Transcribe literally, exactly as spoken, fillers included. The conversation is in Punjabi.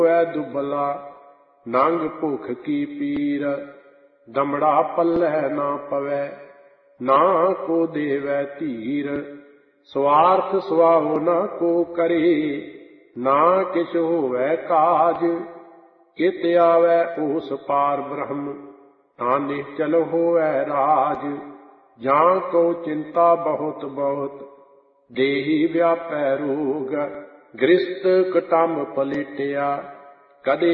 ਹੋਇ ਦੁਬਲਾ ਨੰਗ ਭੁਖ ਕੀ ਪੀਰ। ਦਮੜਾ ਪੱਲੇ ਨਾ ਪਵੈ ਨਾ ਕੋ ਦੇਵੈ ਧੀਰ। ਸਵਾਰਥ ਸੁਆਹੋ ਨਾ ਕੋ ਕਰੇ ਨਾ ਕਿਛ ਹੋਵੈ ਕਾਜ। ਕਿਤ ਆਵੈ ਓਸ ਪਾਰ ਬ੍ਰਹਮ ਤਾਂ ਨਿਸ਼ਚਲ ਹੋਵੈ ਰਾਜ। ਜਾਂ ਕੋ ਚਿੰਤਾ ਬਹੁਤ ਬਹੁਤ ਦੇਹੀ ਵਿਆਪੈ ਰੋਗ। ਗ੍ਰਸਤ ਕੁਟੰਬ ਪਲੇਟਿਆ ਕਦੇ